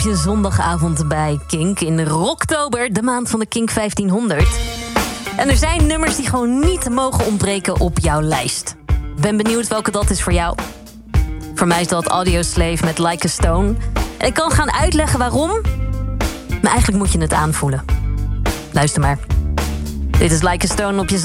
je zondagavond bij Kink in Rocktober, de maand van de Kink 1500. En er zijn nummers die gewoon niet mogen ontbreken op jouw lijst. Ben benieuwd welke dat is voor jou. Voor mij is dat Audioslave met Like a Stone. En ik kan gaan uitleggen waarom, maar eigenlijk moet je het aanvoelen. Luister maar. Dit is Like a Stone op je